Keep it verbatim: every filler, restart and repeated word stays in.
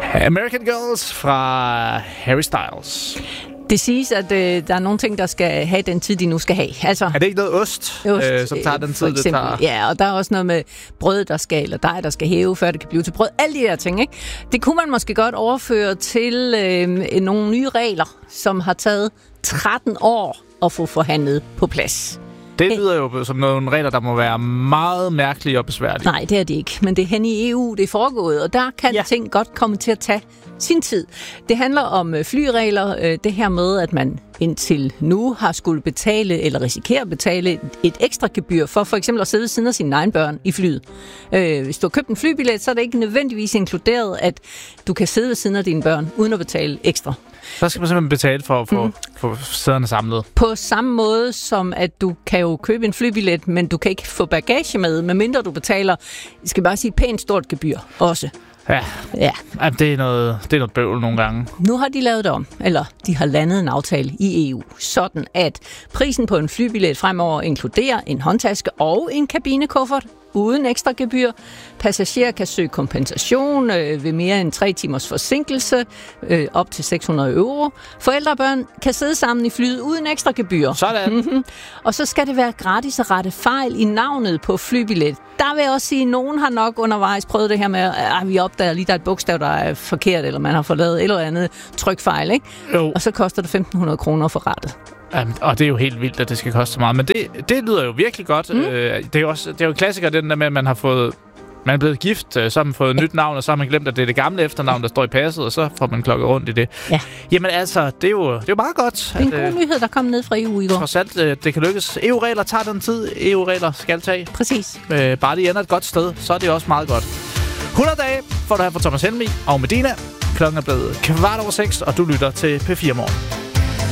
American Girls fra Harry Styles. Det siges, at øh, der er nogle ting, der skal have den tid, de nu skal have. Altså, er det ikke noget ost, ost øh, som tager den tid, det tager? Ja, og der er også noget med brød, der skal, eller dej, der skal hæve, før det kan blive til brød. Alle de der ting, ikke? Det kunne man måske godt overføre til øh, nogle nye regler, som har taget tretten år at få forhandlet på plads. Det lyder jo som nogle regler, der må være meget mærkelige og besværlige. Nej, det er det ikke. Men det er hen i E U, det er foregået, og der kan ja. ting godt komme til at tage sin tid. Det handler om flyregler, det her med, at man indtil nu har skulle betale eller risikere at betale et ekstra gebyr for for eksempel at sidde ved siden af sine egne børn i flyet. Hvis du har købt en flybillet, så er det ikke nødvendigvis inkluderet, at du kan sidde ved siden af dine børn uden at betale ekstra. Så skal man simpelthen betale for at få mm. for sæderne samlet. På samme måde som, at du kan jo købe en flybillet, men du kan ikke få bagage med, medmindre du betaler, jeg skal bare sige, pænt stort gebyr også. Ja, ja. Jamen, det, er noget, det er noget bøvl nogle gange. Nu har de lavet det om, eller de har landet en aftale i E U, sådan at prisen på en flybillet fremover inkluderer en håndtaske og en kabinekuffert uden ekstra gebyr. Passagerer kan søge kompensation øh, ved mere end tre timers forsinkelse, øh, op til seks hundrede euro. Forældre og børn kan sidde sammen i flyet uden ekstra gebyr. Sådan. Mm-hmm. Og så skal det være gratis at rette fejl i navnet på flybillet. Der vil jeg også sige, at nogen har nok undervejs prøvet det her med, at vi opdager lige, der er et bogstav, der er forkert, eller man har fået lavet et eller andet trykfejl, ikke? Jo. Og så koster det femten hundrede kroner for rettet. Um, og det er jo helt vildt, at det skal koste så meget. Men det, det lyder jo virkelig godt. Mm. Uh, det er jo også det er jo en klassiker, den der med, at man har fået man er blevet gift, så har man fået et nyt navn, og så har man glemt, at det er det gamle efternavn, der står i passet, og så får man klokket rundt i det. Ja. Jamen altså, det er jo, det er jo meget godt. Det er en god at, nyhed, der kom ned fra E U i går. Trods alt, det kan lykkes. E U-regler tager den tid, E U-regler skal tage. Præcis. Uh, bare de ender et godt sted, så er det også meget godt. hundrede dage får du her fra Thomas Helmig og Medina. Klokken er blevet kvart over seks, og du lytter til P fire Morgen.